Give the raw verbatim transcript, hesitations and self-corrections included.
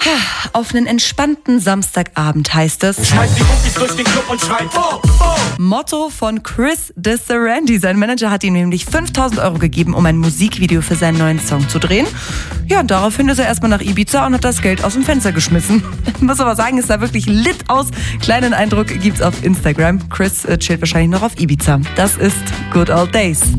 Auf einen entspannten Samstagabend heißt es. Schmeiß die Muckis durch den Club und schreit, oh, oh. Motto von Chris DeSarandi. Sein Manager hat ihm nämlich fünftausend Euro gegeben, um ein Musikvideo für seinen neuen Song zu drehen. Ja, und daraufhin ist er erstmal nach Ibiza und hat das Geld aus dem Fenster geschmissen. Ich muss aber sagen, es sah wirklich lit aus. Kleinen Eindruck gibt's auf Instagram. Chris äh, chillt wahrscheinlich noch auf Ibiza. Das ist Good Old Days.